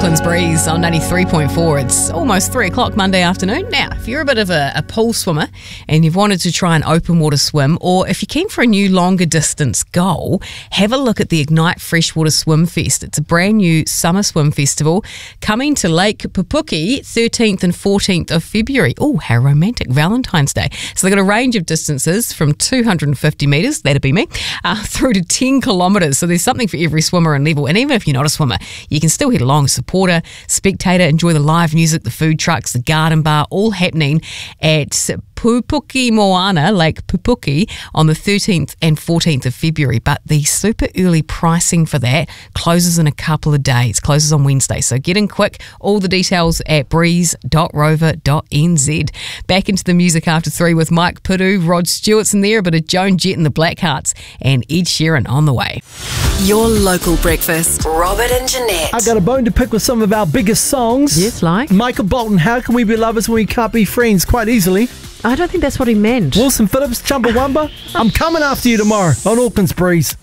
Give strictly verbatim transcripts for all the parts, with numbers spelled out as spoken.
Auckland's Breeze on ninety-three point four. It's almost three o'clock Monday afternoon. Now, if you're a bit of a, a pool swimmer and you've wanted to try an open water swim, or if you're keen for a new longer distance goal, have a look at the Ignite Freshwater Swim Fest. It's a brand new summer swim festival coming to Lake Pupuki thirteenth and fourteenth of February. Oh, how romantic, Valentine's Day. So they've got a range of distances from two hundred fifty metres, that'd be me, uh, through to ten kilometres. So there's something for every swimmer and level. And even if you're not a swimmer, you can still head along, supporter, spectator, enjoy the live music, the food trucks, the garden bar, all happening at Pupuki Moana, Lake Pupuki, on the thirteenth and fourteenth of February. But the super early pricing for that closes in a couple of days, closes on Wednesday. So get in quick. All the details at breeze dot rover dot n z. Back into the music after three with Mike Pidu, Rod Stewart's in there, a bit of Joan Jett and the Blackhearts, and Ed Sheeran on the way. Your local breakfast, Robert and Jeanette. I got a bone to pick with some of our biggest songs. Yes, like? Michael Bolton, How Can We Be Lovers When We Can't Be Friends? Quite easily. I don't think that's what he meant. Wilson Phillips, Chumbawamba. I'm coming after you tomorrow on Auckland's Breeze.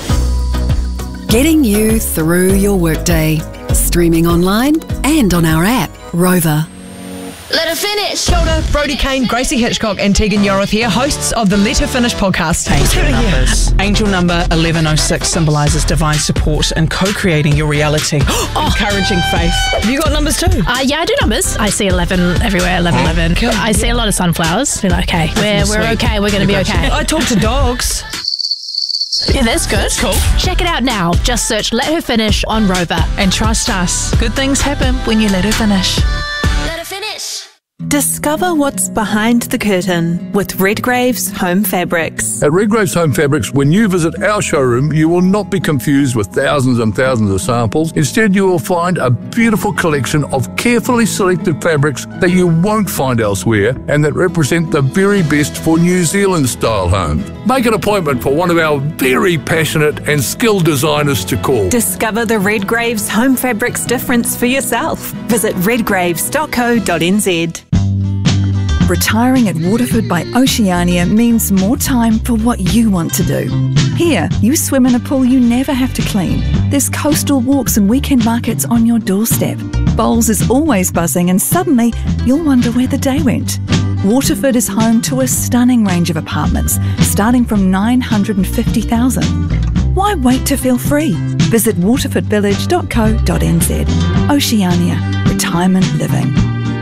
Getting you through your workday. Streaming online and on our app, Rover. Let her finish. Kia ora, Brodie Kane, Gracie Hitchcock and Tegan Yoroth here, hosts of the Let Her Finish podcast. Angel numbers. Angel number eleven oh six symbolises divine support in co-creating your reality. Oh. Encouraging faith. Have you got numbers too? Uh, yeah, I do numbers. I see eleven everywhere, eleven, eleven. Cool. I see a lot of sunflowers. You're like, okay, we're, we're okay, we're going to be okay. I talk to dogs. Yeah, that's good. That's cool. Check it out now. Just search Let Her Finish on Rover. And trust us, good things happen when you let her finish. Let her finish. Discover what's behind the curtain with Redgrave's Home Fabrics. At Redgrave's Home Fabrics, when you visit our showroom, you will not be confused with thousands and thousands of samples. Instead, you will find a beautiful collection of carefully selected fabrics that you won't find elsewhere and that represent the very best for New Zealand-style homes. Make an appointment for one of our very passionate and skilled designers to call. Discover the Redgrave's Home Fabrics difference for yourself. Visit redgraves dot co dot n z. Retiring at Waterford by Oceania means more time for what you want to do. Here, you swim in a pool you never have to clean. There's coastal walks and weekend markets on your doorstep. Bowls is always buzzing and suddenly you'll wonder where the day went. Waterford is home to a stunning range of apartments, starting from nine hundred fifty thousand. Why wait to feel free? Visit waterford village dot co dot n z. Oceania. Retirement living.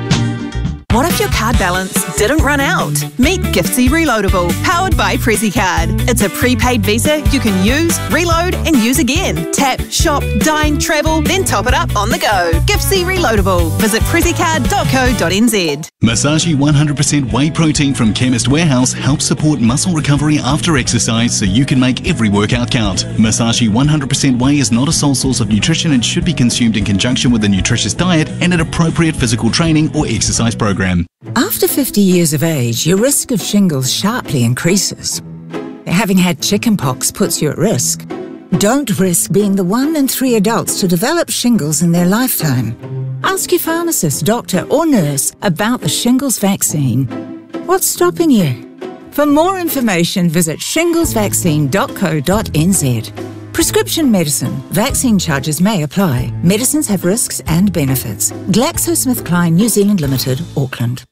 What if your card balance didn't run out? Meet Giftsy Reloadable, powered by PrezzyCard. It's a prepaid Visa you can use, reload and use again. Tap, shop, dine, travel, then top it up on the go. Giftsy Reloadable. Visit prezzycard dot co dot n z. Masashi one hundred percent whey protein from Chemist Warehouse helps support muscle recovery after exercise so you can make every workout count. Masashi one hundred percent whey is not a sole source of nutrition and should be consumed in conjunction with a nutritious diet and an appropriate physical training or exercise program. After fifty years of age, your risk of shingles sharply increases. Having had chickenpox puts you at risk. Don't risk being the one in three adults to develop shingles in their lifetime. Ask your pharmacist, doctor or nurse about the shingles vaccine. What's stopping you? For more information, visit shingles vaccine dot co dot n z. Prescription medicine. Vaccine charges may apply. Medicines have risks and benefits. GlaxoSmithKline New Zealand Limited, Auckland.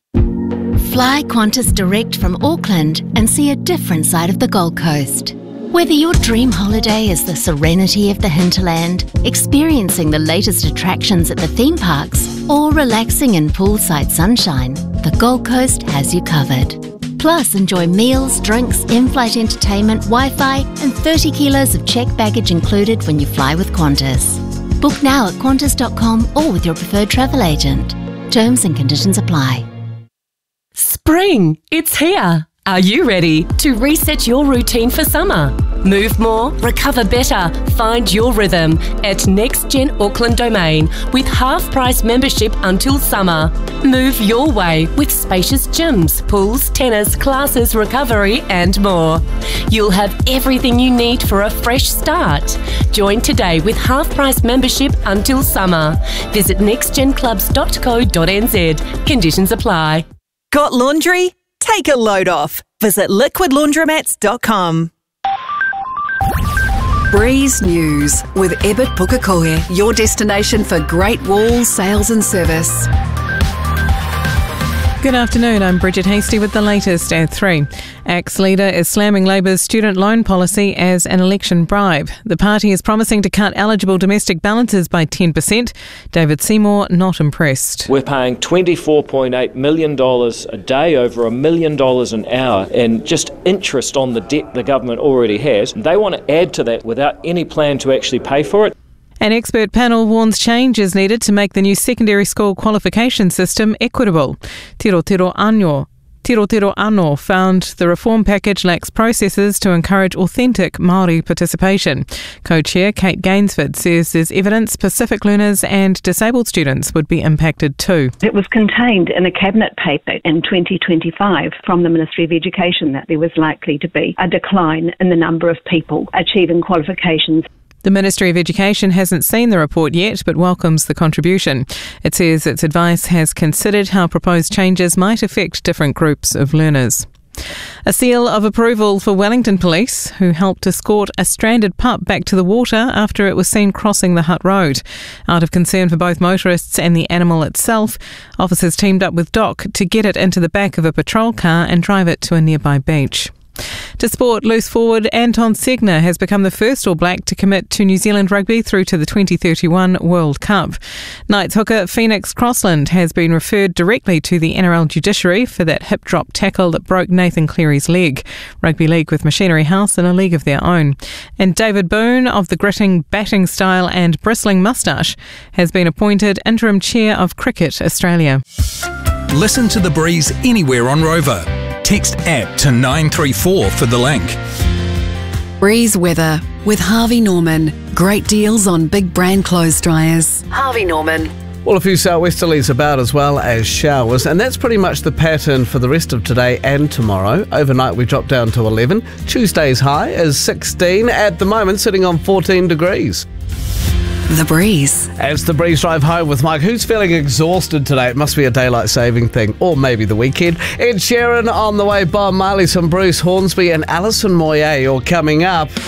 Fly Qantas direct from Auckland and see a different side of the Gold Coast. Whether your dream holiday is the serenity of the hinterland, experiencing the latest attractions at the theme parks, or relaxing in poolside sunshine, the Gold Coast has you covered. Plus, enjoy meals, drinks, in-flight entertainment, Wi-Fi and thirty kilos of checked baggage included when you fly with Qantas. Book now at qantas dot com or with your preferred travel agent. Terms and conditions apply. Spring, it's here. Are you ready to reset your routine for summer? Move more, recover better, find your rhythm at Next Gen Auckland Domain with half-price membership until summer. Move your way with spacious gyms, pools, tennis, classes, recovery and more. You'll have everything you need for a fresh start. Join today with half-price membership until summer. Visit next gen clubs dot co dot n z. Conditions apply. Got laundry? Take a load off. Visit liquid laundromats dot com. Breeze News with Ebert Pukekohe, your destination for great wall sales and service. Good afternoon, I'm Bridget Hasty with the latest at three. Axe leader is slamming Labour's student loan policy as an election bribe. The party is promising to cut eligible domestic balances by ten percent. David Seymour not impressed. We're paying twenty-four point eight million dollars a day, over a million dollars an hour, in just interest on the debt the government already has. They want to add to that without any plan to actually pay for it. An expert panel warns change is needed to make the new secondary school qualification system equitable. Tiro Tiro Anō, Tiro Tiro Anō found the reform package lacks processes to encourage authentic Māori participation. Co-chair Kate Gainsford says there's evidence Pacific learners and disabled students would be impacted too. It was contained in a cabinet paper in twenty twenty-five from the Ministry of Education that there was likely to be a decline in the number of people achieving qualifications. The Ministry of Education hasn't seen the report yet, but welcomes the contribution. It says its advice has considered how proposed changes might affect different groups of learners. A seal of approval for Wellington Police, who helped escort a stranded pup back to the water after it was seen crossing the Hutt Road. Out of concern for both motorists and the animal itself, officers teamed up with Doc to get it into the back of a patrol car and drive it to a nearby beach. To sport, loose forward Anton Segner has become the first All Black to commit to New Zealand rugby through to the twenty thirty-one World Cup. Knights hooker Phoenix Crossland has been referred directly to the N R L judiciary for that hip drop tackle that broke Nathan Cleary's leg. Rugby league with Machinery House in a league of their own. And David Boone of the gritting batting style and bristling moustache has been appointed interim chair of Cricket Australia. Listen to The Breeze anywhere on Rover. Text app to nine three four for the link. Breeze weather with Harvey Norman. Great deals on big brand clothes dryers. Harvey Norman. Well, a few southwesterlies about as well as showers, and that's pretty much the pattern for the rest of today and tomorrow. Overnight we drop down to eleven. Tuesday's high is sixteen, at the moment sitting on fourteen degrees. The Breeze. As the Breeze drive home with Mike, who's feeling exhausted today? It must be a daylight saving thing, or maybe the weekend. Ed Sheeran on the way, Bob Marley, some Bruce Hornsby and Alison Moyet all coming up.